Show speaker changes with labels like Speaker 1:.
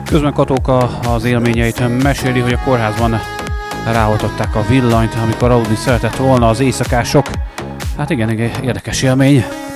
Speaker 1: Közben Katóka az élményeit meséli, hogy a kórházban ráoltották a villanyt, amikor aludni szeretett volna az éjszakások. Hát igen, érdekes élmény.